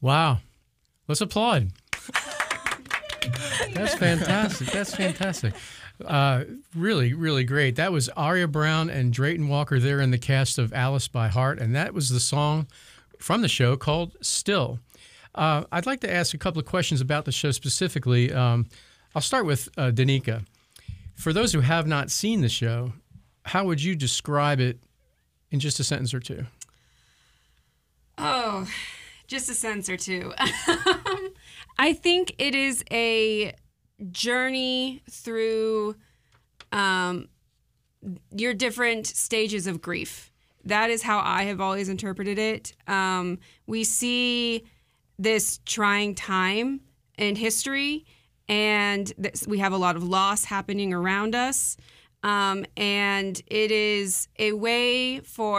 Wow. Let's applaud. That's fantastic. That's fantastic. Really, really great. That was Aria Brown and Drayton Walker there in the cast of Alice by Heart, and that was the song from the show called Still. I'd like to ask a couple of questions about the show specifically. I'll start with Danica. For those who have not seen the show, how would you describe it in just a sentence or two? Oh, just a sentence or two. I think it is a journey through your different stages of grief. That is how I have always interpreted it. We see this trying time in history, and we have a lot of loss happening around us. And it is a way for